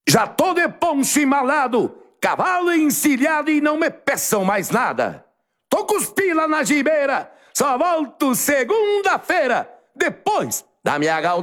Já tô de poncho embalado, cavalo encilhado e não me peçam mais nada. Tô com os pila na gibeira, só volto segunda-feira, depois da minha